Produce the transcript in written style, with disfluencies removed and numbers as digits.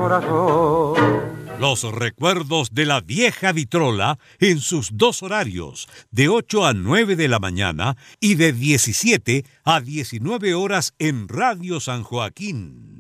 corazón. Los recuerdos de la vieja vitrola en sus dos horarios, de 8 a 9 de la mañana y de 17 a 19 horas en Radio San Joaquín.